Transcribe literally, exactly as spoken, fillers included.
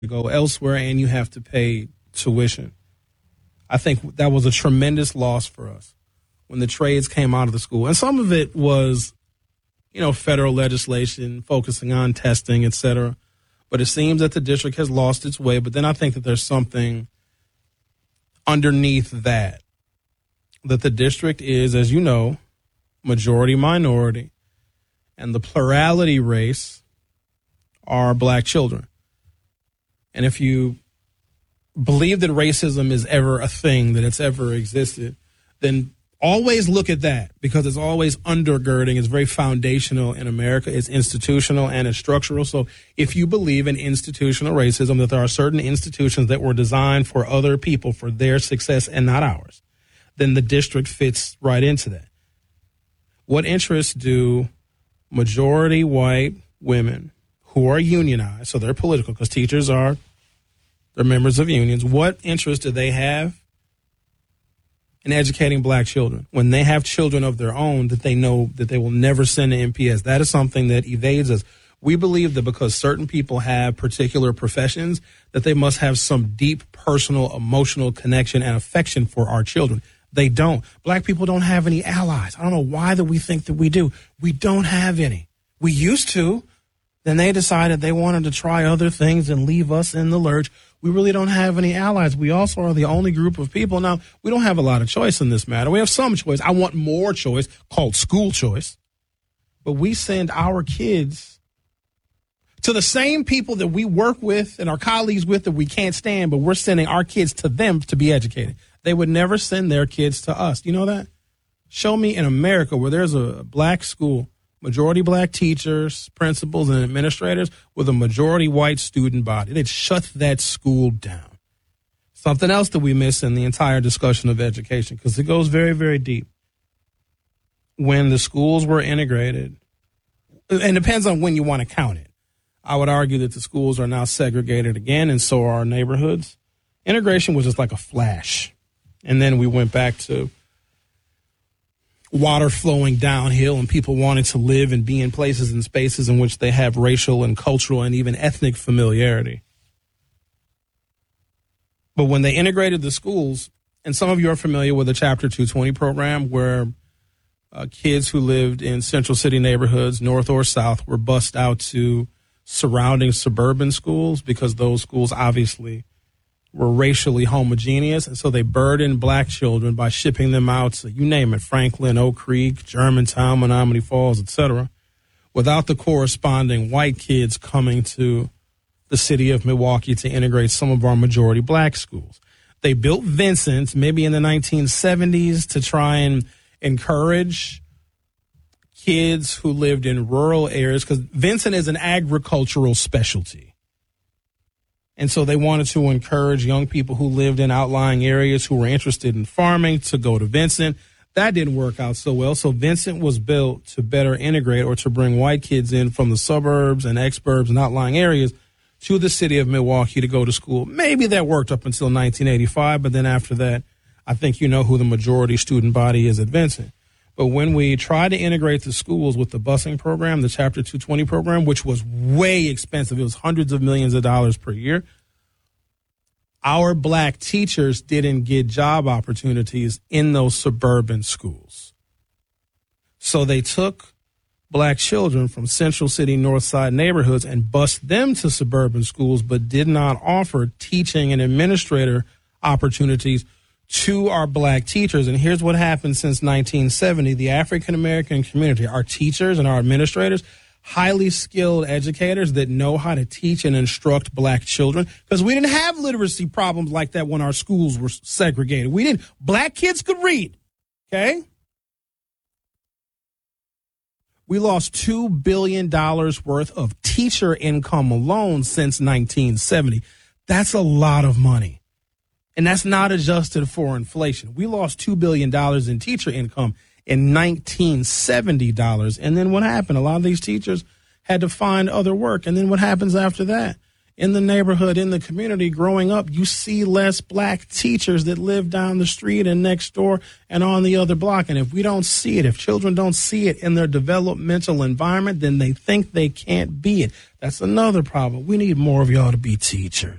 to go elsewhere and you have to pay tuition. I think that was a tremendous loss for us when the trades came out of the school. And some of it was, you know, federal legislation focusing on testing, et cetera. But it seems that the district has lost its way. But then I think that there's something underneath that, that the district is, as you know, majority minority, and the plurality race are black children. And if you believe that racism is ever a thing, that it's ever existed, then always look at that, because it's always undergirding. It's very foundational in America. It's institutional and it's structural. So if you believe in institutional racism, that there are certain institutions that were designed for other people, for their success and not ours, then the district fits right into that. What interests do majority white women who are unionized, so they're political because teachers are, they're members of unions, what interest do they have in educating black children when they have children of their own that they know that they will never send to M P S? That is something that evades us. We believe that because certain people have particular professions, that they must have some deep personal, emotional connection and affection for our children. They don't. Black people don't have any allies. I don't know why that we think that we do. We don't have any. We used to. Then they decided they wanted to try other things and leave us in the lurch. We really don't have any allies. We also are the only group of people. Now, we don't have a lot of choice in this matter. We have some choice. I want more choice, called school choice. But we send our kids to the same people that we work with and our colleagues with that we can't stand, but we're sending our kids to them to be educated. They would never send their kids to us. You know that? Show me in America where there's a black school, majority black teachers, principals, and administrators with a majority white student body. They'd shut that school down. Something else that we miss in the entire discussion of education, because it goes very, very deep. When the schools were integrated, and it depends on when you want to count it. I would argue that the schools are now segregated again, and so are our neighborhoods. Integration was just like a flash. And then we went back to water flowing downhill and people wanting to live and be in places and spaces in which they have racial and cultural and even ethnic familiarity. But when they integrated the schools, and some of you are familiar with the Chapter two twenty program, where uh, kids who lived in central city neighborhoods, north or south, were bused out to surrounding suburban schools because those schools obviously were racially homogeneous, and so they burdened black children by shipping them out to, you name it, Franklin, Oak Creek, Germantown, Menominee Falls, et cetera, without the corresponding white kids coming to the city of Milwaukee to integrate some of our majority black schools. They built Vincent maybe in the nineteen seventies to try and encourage kids who lived in rural areas, because Vincent is an agricultural specialty. And so they wanted to encourage young people who lived in outlying areas who were interested in farming to go to Vincent. That didn't work out so well. So Vincent was built to better integrate, or to bring white kids in from the suburbs and exurbs and outlying areas to the city of Milwaukee to go to school. Maybe that worked up until nineteen eighty-five, but then after that, I think you know who the majority student body is at Vincent. But when we tried to integrate the schools with the busing program, the Chapter two twenty program, which was way expensive, it was hundreds of millions of dollars per year, our black teachers didn't get job opportunities in those suburban schools. So they took black children from central city north side neighborhoods and bused them to suburban schools, but did not offer teaching and administrator opportunities to our black teachers. And here's what happened since nineteen seventy. The African-American community, our teachers and our administrators, highly skilled educators that know how to teach and instruct black children, because we didn't have literacy problems like that when our schools were segregated. We didn't. Black kids could read, okay? We lost two billion dollars worth of teacher income alone since nineteen seventy. That's a lot of money. And that's not adjusted for inflation. We lost two billion dollars in teacher income in nineteen seventy dollars. And then what happened? A lot of these teachers had to find other work. And then what happens after that? In the neighborhood, in the community, growing up, you see less black teachers that live down the street and next door and on the other block. And if we don't see it, if children don't see it in their developmental environment, then they think they can't be it. That's another problem. We need more of y'all to be teachers.